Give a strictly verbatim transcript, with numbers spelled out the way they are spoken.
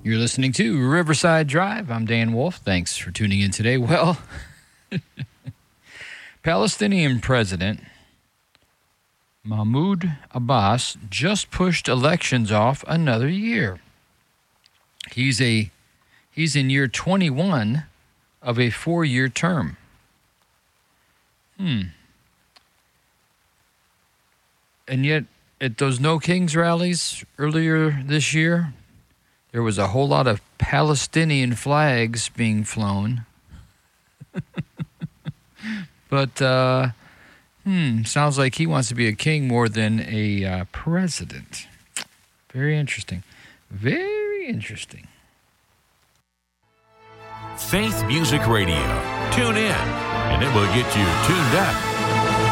You're listening to Riverside Drive. I'm Dan Wolf. Thanks for tuning in today. Well, Palestinian President Mahmoud Abbas just pushed elections off another year. He's a he's in year twenty-one of a four-year term. Hmm. And yet, at those No Kings rallies earlier this year, there was a whole lot of Palestinian flags being flown. But, uh, hmm, sounds like he wants to be a king more than a uh, president. Very interesting. Very interesting. Faith Music Radio. Tune in, and it will get you tuned up